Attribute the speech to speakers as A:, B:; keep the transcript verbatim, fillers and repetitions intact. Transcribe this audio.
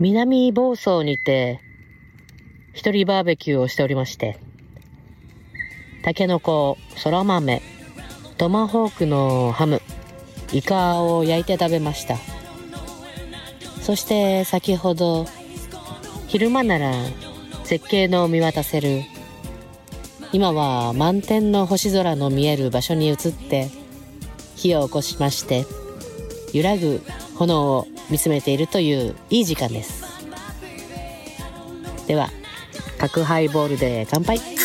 A: 南房総にて一人バーベキューをしておりまして、タケノコ、そら豆、トマホークのハム、イカを焼いて食べました。そして先ほど昼間なら絶景の見渡せる、今は満天の星空の見える場所に移って火を起こしまして、揺らぐ炎を見つめているといういい時間です。では角ハイボールで乾杯。